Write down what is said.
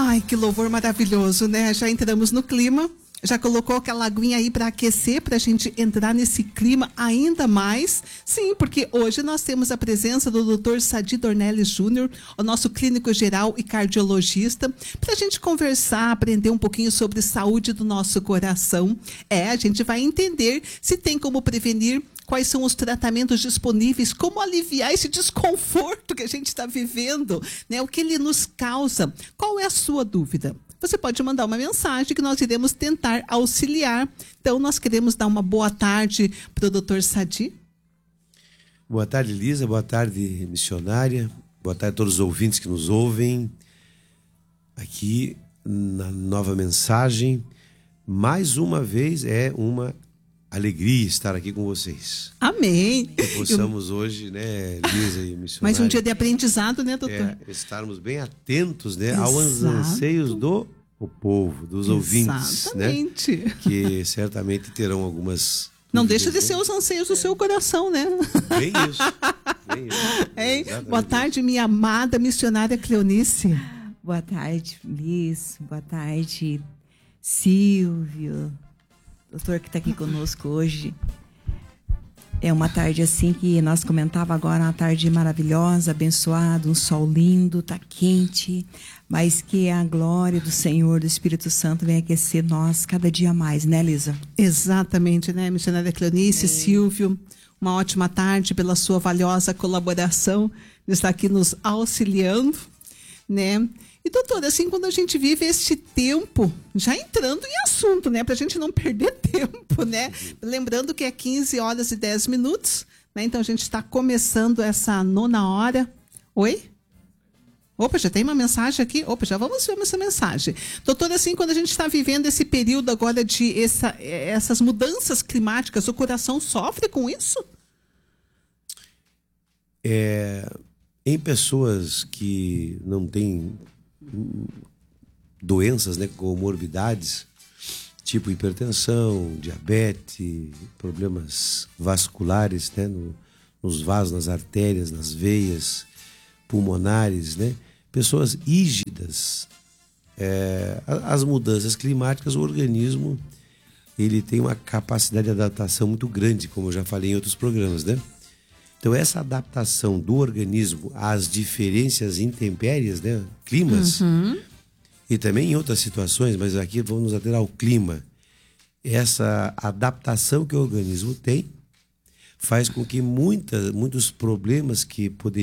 Ai, que louvor maravilhoso, né? Já entramos no clima, já colocou aquela aguinha aí para aquecer, para a gente entrar nesse clima ainda mais. Sim, porque hoje nós temos a presença do Dr. Sadi Dornelles Júnior, o nosso clínico geral e cardiologista, para a gente conversar, aprender um pouquinho sobre saúde do nosso coração. A gente vai entender se tem como prevenir, quais são os tratamentos disponíveis, como aliviar esse desconforto que a gente está vivendo, né? O que ele nos causa. Qual é a sua dúvida? Você pode mandar uma mensagem que nós iremos tentar auxiliar. Então, nós queremos dar uma boa tarde para o Dr. Sadi. Boa tarde, Lisa. Boa tarde, missionária. Boa tarde a todos os ouvintes que nos ouvem. Aqui na nova mensagem. Mais uma vez é uma alegria estar aqui com vocês. Amém. Que possamos hoje, né, Lisa e missionária. Mais um dia de aprendizado, né, doutor? Estarmos bem atentos, né, Exato. aos anseios do povo, dos ouvintes, exatamente, né? Que certamente terão algumas... Não deixa de ser os anseios do seu coração, né? Bem isso. Bem isso. Boa tarde, minha amada missionária Cleonice. Boa tarde, Liz. Boa tarde, Silvio. Doutor que está aqui conosco hoje. É uma tarde assim que nós comentava agora, uma tarde maravilhosa, abençoada, um sol lindo, tá quente, mas que a glória do Senhor, do Espírito Santo vem aquecer nós cada dia mais, né, Lisa? Exatamente, né, missionária Cleonice, Silvio, uma ótima tarde pela sua valiosa colaboração, de estar aqui nos auxiliando, né? E, doutora, assim, quando a gente vive este tempo, já entrando em assunto, né? Pra gente não perder tempo, né? Lembrando que é 15 horas e 10 minutos, né? Então, a gente está começando essa 9ª hora. Oi? Opa, já tem uma mensagem aqui? Opa, já vamos ver essa mensagem. Doutora, assim, quando a gente está vivendo esse período agora de essas mudanças climáticas, o coração sofre com isso? Em pessoas que não têm doenças, né, comorbidades, tipo hipertensão, diabetes, problemas vasculares, né, nos vasos, nas artérias, nas veias pulmonares, né, pessoas rígidas, as mudanças climáticas, o organismo ele tem uma capacidade de adaptação muito grande, como eu já falei em outros programas, né? Então, essa adaptação do organismo às diferentes intempéries, né, climas, e também em outras situações, mas aqui vamos nos ater ao clima. Essa adaptação que o organismo tem faz com que muitos problemas que poderiam